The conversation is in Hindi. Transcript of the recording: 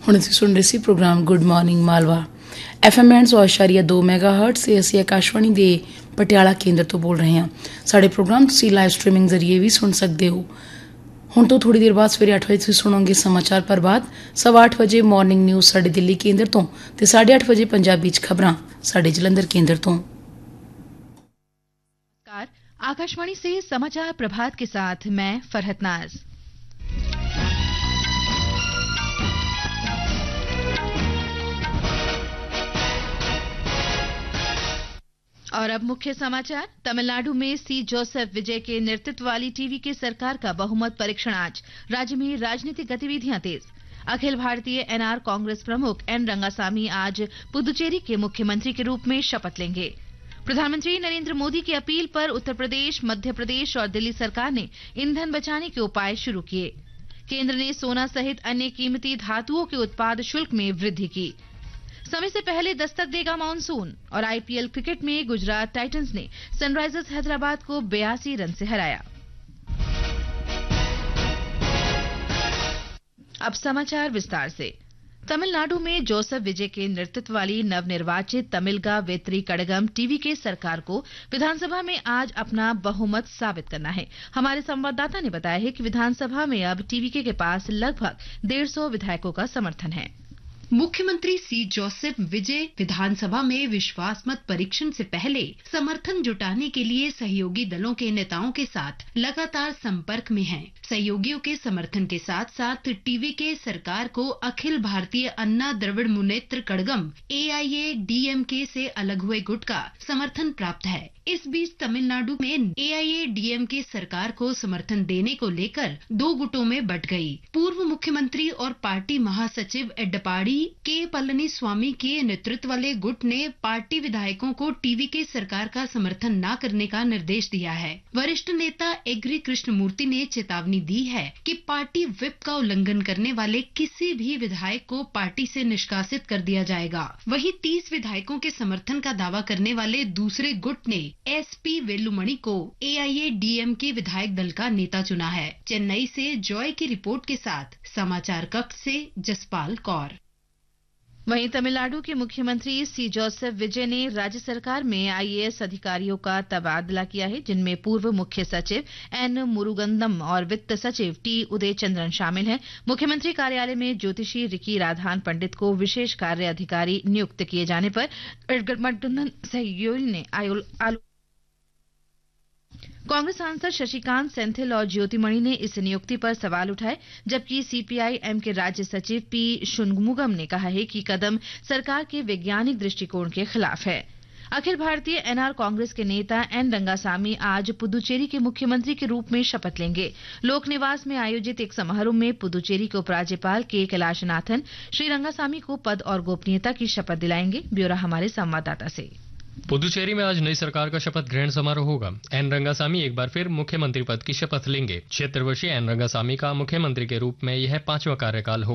ਹੁਣ ਅਸੀਂ ਸੁਣ ਰਹੇ ਸੀ programme good morning Malwa FM 100.2 ਮੈਗਾਹਰਟਜ਼ ਤੇ ਅਸੀਂ ਆਕਾਸ਼ਵਾਣੀ ਦੇ ਪਟਿਆਲਾ ਕੇਂਦਰ ਤੋਂ ਬੋਲ ਰਹੇ ਹਾਂ। ਸਾਡੇ ਪ੍ਰੋਗਰਾਮ ਤੁਸੀਂ ਲਾਈਵ ਸਟ੍ਰੀਮਿੰਗ ਜ਼ਰੀਏ ਵੀ ਸੁਣ ਸਕਦੇ ਹੋ। ਹੁਣ ਤੋਂ ਥੋੜੀ ਦੇਰ ਬਾਅਦ ਸਵੇਰੇ 8 ਵਜੇ ਤੁਸੀਂ ਸੁਣੋਗੇ ਸਮਾਚਾਰ ਪ੍ਰਭਾਤ, 8:15 ਵਜੇ ਮਾਰਨਿੰਗ ਨਿਊਜ਼ ਸਾਡੇ ਦਿੱਲੀ ਕੇਂਦਰ ਤੋਂ ਤੇ 8:30 ਵਜੇ ਪੰਜਾਬੀ 'ਚ ਖਬਰਾਂ ਸਾਡੇ ਜਲੰਧਰ केंद्र ਤੋਂ। आकाशवाणी से समाचार प्रभात के साथ मैं फरहत नाज। और अब मुख्य समाचार। तमिलनाडु में सी जोसेफ विजय के नेतृत्व वाली टीवी के सरकार का बहुमत परीक्षण आज। राज्य में राजनीतिक गतिविधियां तेज। अखिल भारतीय एनआर कांग्रेस प्रमुख एन रंगासामी आज पुदुचेरी के मुख्यमंत्री के रूप में शपथ लेंगे। प्रधानमंत्री नरेंद्र मोदी की अपील पर उत्तर प्रदेश, मध्य प्रदेश और दिल्ली सरकार ने ईंधन बचाने के उपाय शुरू किए। केंद्र ने सोना सहित अन्य कीमती धातुओं के उत्पाद शुल्क में वृद्धि की। समय से पहले दस्तक देगा मानसून। और आईपीएल क्रिकेट में गुजरात टाइटंस ने सनराइजर्स हैदराबाद को 82 रन से हराया। अब समाचार विस्तार से। तमिलनाडु में जोसेफ विजय के नेतृत्व वाली नवनिर्वाचित तमिलगा वेत्री कड़गम टीवी के सरकार को विधानसभा में आज अपना बहुमत साबित करना है। हमारे संवाददाता ने बताया है कि विधानसभा में अब टीवीके के पास लगभग 150 विधायकों का समर्थन है। मुख्यमंत्री सी जोसेफ विजय विधानसभा में विश्वास मत परीक्षण से पहले समर्थन जुटाने के लिए सहयोगी दलों के नेताओं के साथ लगातार संपर्क में हैं। सहयोगियों के समर्थन के साथ साथ टीवी के सरकार को अखिल भारतीय अन्ना द्रविड़ मुनेत्र कड़गम AIADMK से अलग हुए गुट का समर्थन प्राप्त है। इस बीच तमिलनाडु में AIADMK सरकार को समर्थन देने को लेकर दो गुटों में बंट गई। पूर्व मुख्यमंत्री और पार्टी महासचिव एडप्पाडी के पलनीस्वामी के नेतृत्व वाले गुट ने पार्टी विधायकों को टीवी के सरकार का समर्थन न करने का निर्देश दिया है। वरिष्ठ नेता एग्री कृष्णमूर्ति ने चेतावनी दी है कि पार्टी व्हिप का उल्लंघन करने वाले किसी भी विधायक को पार्टी से निष्कासित कर दिया जाएगा। वहीं 30 विधायकों के समर्थन का दावा करने वाले दूसरे गुट ने SP वेलुमणि को AIADMK विधायक दल का नेता चुना है। चेन्नई से जॉय की रिपोर्ट के साथ समाचार कक्ष से जसपाल कौर। वहीं तमिलनाडु के मुख्यमंत्री सी जोसेफ विजय ने राज्य सरकार में IAS अधिकारियों का तबादला किया है, जिनमें पूर्व मुख्य सचिव N मुरुगंदम और वित्त सचिव T उदयचंद्रन शामिल हैं। मुख्यमंत्री कार्यालय में ज्योतिषी रिकी राधान पंडित को विशेष कार्य अधिकारी नियुक्त किए जाने पर गठबंधन सहयोगी ने कांग्रेस सांसद शशिकांत सेंथिल और ज्योतिमणि ने इस नियुक्ति पर सवाल उठाए, जबकि CPIM के राज्य सचिव P शुनमुगम ने कहा है कि कदम सरकार के वैज्ञानिक दृष्टिकोण के खिलाफ है। अखिल भारतीय NR कांग्रेस के नेता N रंगासामी आज पुदुचेरी के मुख्यमंत्री के रूप में शपथ लेंगे। लोक निवास में आयोजित एक समारोह में पुदुचेरी के उपराज्यपाल के कैलाशनाथन श्री रंगासामी को पद और गोपनीयता की शपथ दिलाएंगे। ब्यौरा हमारे संवाददाता से। पुदुचेरी में आज नई सरकार का शपथ ग्रहण समारोह होगा। एन रंगासामी एक बार फिर मुख्यमंत्री पद की शपथ लेंगे। 76 वर्षीय एन रंगासामी का मुख्यमंत्री के रूप में यह 5वां कार्यकाल होगा।